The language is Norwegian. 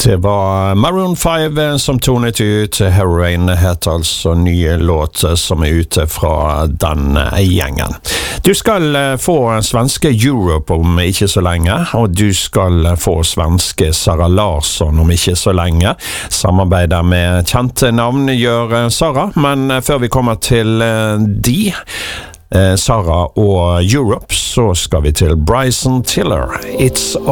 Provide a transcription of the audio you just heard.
Det var Maroon 5 som tonet ut. Heroin heter altså nye låt som ute fra den gjengen. Du skal få svenske Europe om ikke så lenge, og du skal få svenske Sara Larsson om ikke så lenge. Samarbeider med kjente navn gjør Sara, men før vi kommer til Sara og Europe, så skal vi til Bryson Tiller. It's